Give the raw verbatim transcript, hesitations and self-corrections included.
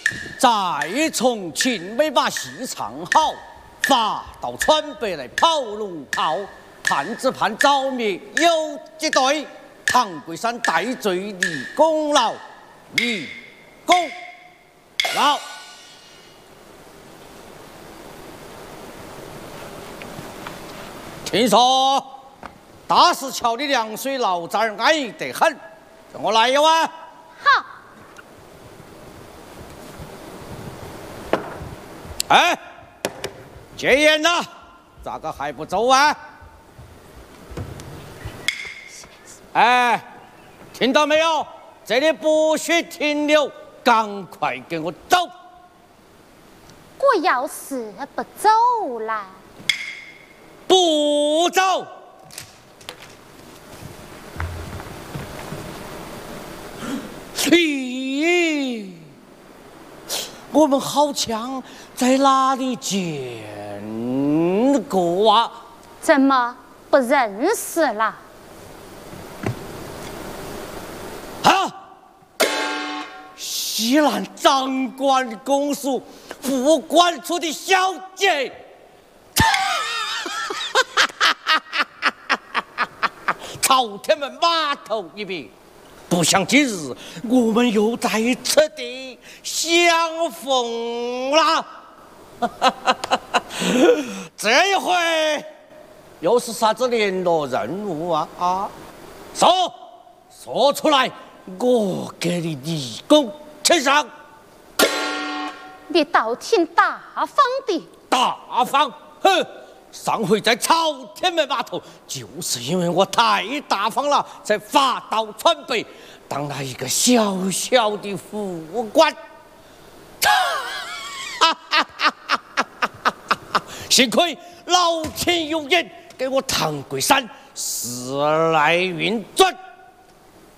再从秦尾马戏唱好，发到川北来跑龙套。盼只盼早灭有几对，唐桂山戴罪立功劳，立功劳。听说大石桥的凉水老宅儿安逸得很，叫我来一碗。 好。 哎，戒烟呐，咋个还不走啊？哎，听到没有？这里不许停留，赶快给我走！ 我要是不走啦， 不走！咦，我们好像在哪里见过啊？ 怎么不认识啦？ 啊！西南掌管公署副官处的小姐，朝天门码头一边，不想今日我们又在此地相逢了。这一回又是啥子联络任务啊？啊，说说出来，我给你立功请上。 你倒挺大方的。 大方？哼！上回在朝天门码头，就是因为我太大方了，才发到川北当了一个小小的副官。幸亏老天有眼，给我唐桂山时来运转。